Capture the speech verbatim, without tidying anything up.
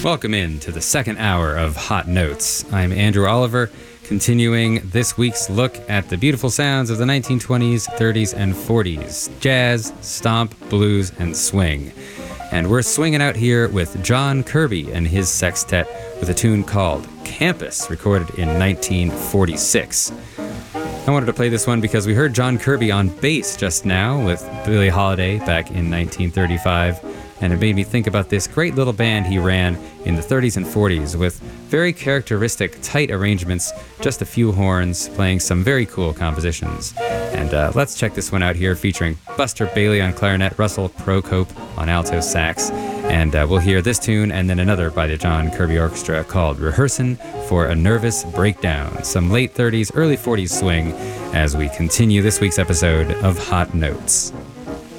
Welcome in to the second hour of Hot Notes. I'm Andrew Oliver, continuing this week's look at the beautiful sounds of the nineteen twenties, thirties, and forties. Jazz, stomp, blues, and swing. And we're swinging out here with John Kirby and his sextet with a tune called Campus, recorded in nineteen forty-six. I wanted to play this one because we heard John Kirby on bass just now with Billie Holiday back in nineteen thirty-five, and it made me think about this great little band he ran in the thirties and forties with very characteristic tight arrangements, just a few horns, playing some very cool compositions. And uh, let's check this one out here, featuring Buster Bailey on clarinet, Russell Procope on alto sax, and uh, we'll hear this tune and then another by the John Kirby Orchestra called Rehearsin' for a Nervous Breakdown, some late thirties, early forties swing as we continue this week's episode of Hot Notes.